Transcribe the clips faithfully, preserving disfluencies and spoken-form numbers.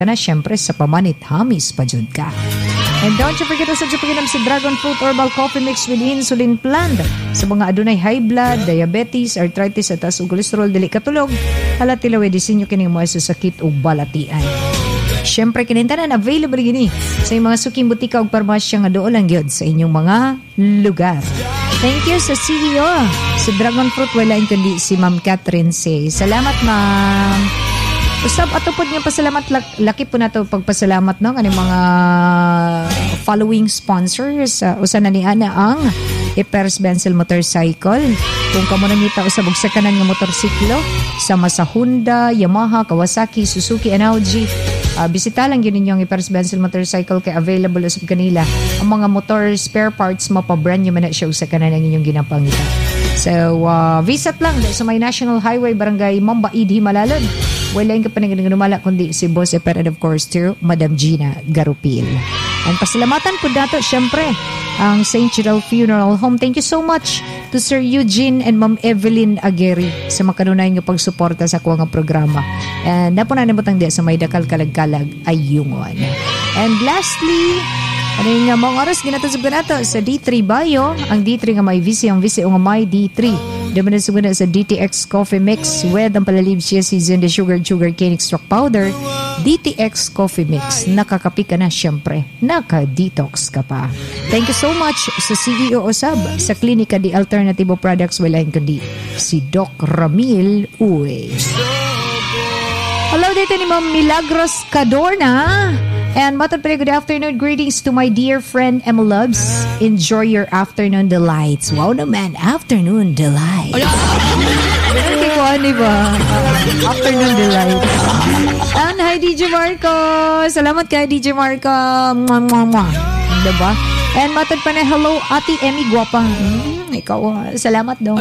na syempre sa pamanit hamis pa jud ka. And don't you forget usab sa paginom si Dragon Fruit Herbal Coffee Mix with Insulin Plant sa mga adunay high blood, diabetes, arthritis at taas ug cholesterol dili katulog. Hala tilaw disenyo kini mo sa sakit ug balatian. Syempre kinintanan available gini sa mga suking butika ug parmasya nga dool lang gyud sa inyong mga lugar. Thank you sa C E O si Dragon Fruit wala kundi si Ma'am Catherine Say. Salamat ma'am. Usab ato pod nga pasalamat laki po nato pagpasalamat no kaning mga following sponsors. Uh, usa na ni ana ang Epers Benzel Motorcycle. Kung kamo nangita usab og sakanan nga motorsiklo sama sa Honda, Yamaha, Kawasaki, Suzuki and Audi. Uh, bisita lang yun ninyo ang Epers Benzel Motorcycle kay available usab kanila ang mga motor spare parts mapabrand nyo man na siya sa kanan ang inyong ginapangita. So uh, visit lang sa may National Highway Barangay Mambaid, Himalalon. Wala yung kapanagin ng numala kundi si Boss Eper and of course to Madam Gina Garupil. And pasalamatan po dato syempre ang Saint Gerald Funeral Home. Thank you so much to Sir Eugene and Ma'am Evelyn Aguirre sa makanunay nga pagsuporta sa kuha nga programa. And napo na nabutang di sa may dakal kalag-kalag ay yungon. And lastly, ano yung mga oras ginatasog nato sa D three Bayo, ang D three nga may visi, ang visi o nga may D three. Diba na suguna sa D T X Coffee Mix with ang palalib siya season the sugar sugar cane extract powder. D T X Coffee Mix, nakakapi ka na syempre, naka-detox ka pa. Thank you so much sa C E O Osab sa Klinika di Alternativo Products wala kundi si Doc Ramil Uy. Hello dito ni Ma'am Milagros Cadorna. And matod pala, good afternoon. Greetings to my dear friend Emma Loves. Enjoy your afternoon delights. Wow naman, afternoon delights. Hindi ko ano ba? Afternoon delights. And hi D J Marco. Salamat kay D J Marco. Mwah, mwah, mwah. Diba? And matod pa na, hello Ate Emmy Guapa. Hmm, ikaw, salamat daw.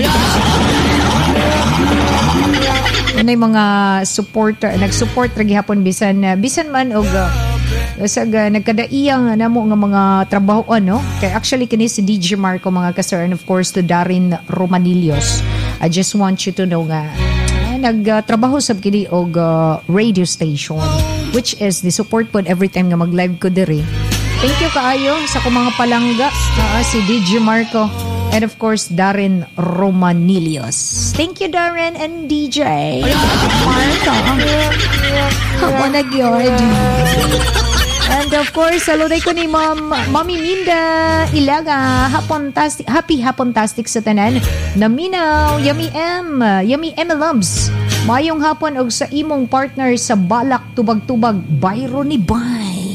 Ano yung mga support, nag-support ragi hapon bisan, bisan man og Sag, uh, nagkadaiyang na mo nga mga trabaho ano kay actually kini si D J Marco mga kasir and of course to Darin Romanillos. I just want you to know nga uh, nagtrabaho uh, sab kini og uh, radio station which is the support pod every time nga mag-live ko diri. Thank you kaayo sa ko mga palangga uh, si D J Marco and of course Darin Romanillos. Thank you Darin and D J Marco. Ako nagyod. And of course, hello day ko ni Ma'am Mami Minda Ilaga. Hapon-tastic, happy hapon-tastic sa tanan. Naminaw, Yummy M, Yummy M Loves. Mayong hapon og sa imong partner sa balak tubag-tubag, Bayro ni Bay.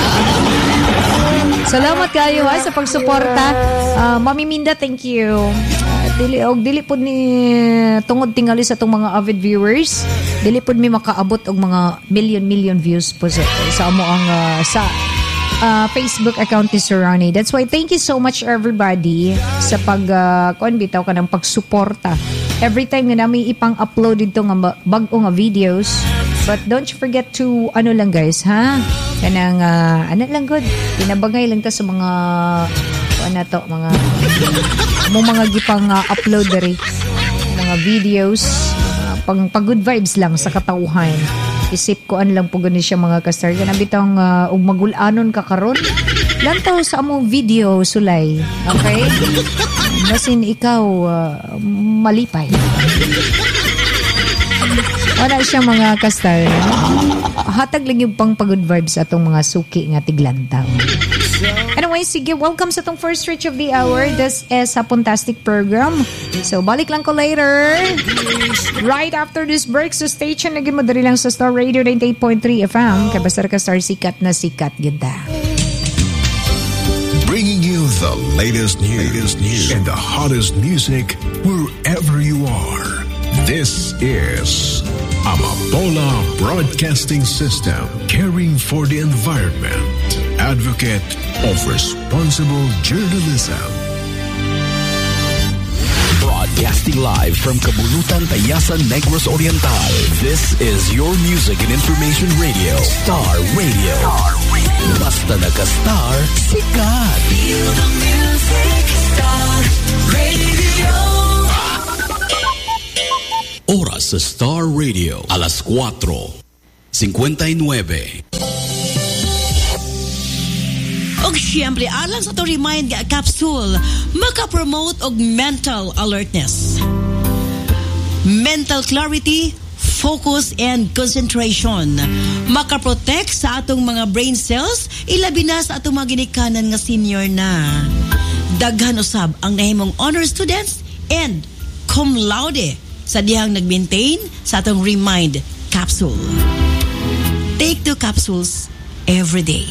Salamat kayo ha sa pagsuporta. Uh, Mami Minda, thank you. Dili og dili pud ni tungod tingali sa tong mga avid viewers, dili pud mi makaabot og mga million million views po sa, sa amo ang uh, sa uh, Facebook account ni Sir Ronnie. That's why thank you so much everybody sa pag uh, kuan bitaw ka ng pagsuporta every time nga nami ipang-upload dito nga bag-o nga videos. But don't you forget to ano lang guys ha, kanang uh, ano lang good pinabagay lang ta sa mga ano to, mga mo mga gipang uh, upload diri mga videos uh, pang pag good vibes lang sa katauhan. Isip ko an lang po gani siya mga kastar kana bitang uh, ug magul-anon ka karon lantaw sa among video sulay, okay? Basin ikaw uh, malipay. Wala siya mga kastar. Hatag lang yung pang pag good vibes atong mga suki nga tiglantaw. Anyway, sige, welcome sa tong first stretch of the hour. This is a fantastic program. So, balik lang ko later. Right after this break, so station, naging madali lang sa Star Radio ninety-eight point three F M. Kaya basta ka Star, sikat na sikat. Ganda. Bringing you the latest news, latest news and the hottest music wherever you are. This is Amapola Broadcasting System, caring for the environment. Advocate of responsible journalism. Broadcasting live from Kabulutan, Tayasan, Negros Oriental. This is your music and information radio. Star Radio. Star Radio. Basta naka-star, sikat. Feel the music. Star Radio. Oras sa Star Radio. Alas cuatro. fifty-nine. Og siyempre, alang sa to Remind capsule, makapromote og mental alertness, mental clarity, focus, and concentration. Makaprotect sa atong mga brain cells, ilabi na sa atong mga ginikanan nga senior na. Daghan usab ang nahimong honor students and cum laude sa dihang nag-maintain sa atong Remind capsule. Take two capsules every day.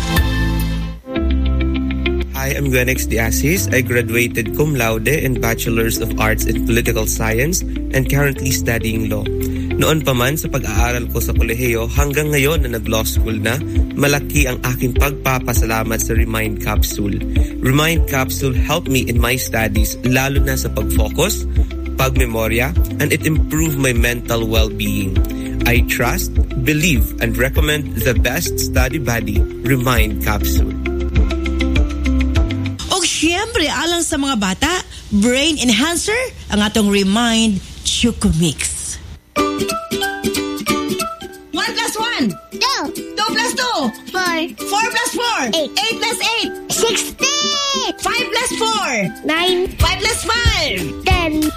Hi, I'm Gwenex Diasis. I graduated cum laude in Bachelor's of Arts in Political Science and currently studying law. Noon pa man sa pag-aaral ko sa kolehiyo hanggang ngayon na nag-law school na, malaki ang aking pagpapasalamat sa Remind Capsule. Remind Capsule helped me in my studies, lalo na sa pag-focus, pag-memorya, and it improved my mental well-being. I trust, believe, and recommend the best study buddy, Remind Capsule. Siyempre, alang sa mga bata, brain enhancer, ang atong Remind Choco Mix. One plus one. Two. Two plus two. Four. Four plus four. Eight. Eight plus eight. Sixteen. Five plus four. Nine. Five plus five. Ten.